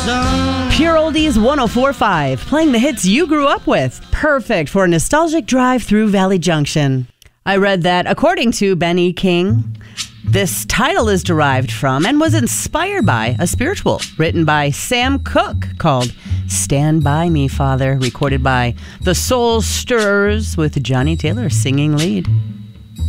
Pure Oldies 104.5, playing the hits you grew up with. Perfect for a nostalgic drive through Valley Junction. I read that, according to Ben E. King, this title is derived from and was inspired by a spiritual written by Sam Cooke called Stand By Me, Father, recorded by the Soul Stirrers with Johnny Taylor singing lead.